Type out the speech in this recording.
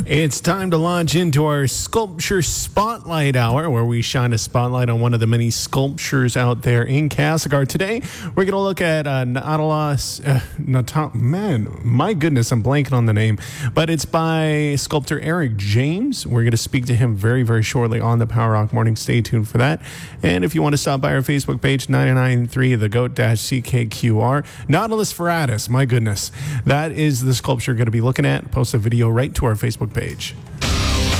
It's time to launch into our Sculpture Spotlight Hour, where we shine a spotlight on one of the many sculptures out there in Castlegar. Today, we're going to look at man, my goodness, I'm blanking on the name, but it's by sculptor Eric James. We're going to speak to him very, very shortly on the Power Rock Morning. Stay tuned for that. And if you want to stop by our Facebook page, 993 the GOAT-CKQR, Nautilus Ferratus, my goodness. That is the sculpture we're going to be looking at. Post a video right to our Facebook page.